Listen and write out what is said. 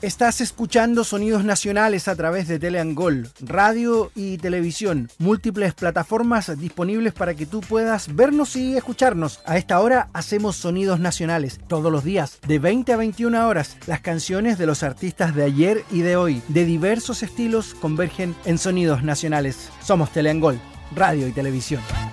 Estás escuchando Sonidos Nacionales a través de Teleangol, radio y televisión, múltiples plataformas disponibles para que tú puedas vernos y escucharnos. A esta hora hacemos Sonidos Nacionales, todos los días, de 20 a 21 horas. Las canciones de los artistas de ayer y de hoy, de diversos estilos, convergen en Sonidos Nacionales. Somos Teleangol, radio y televisión.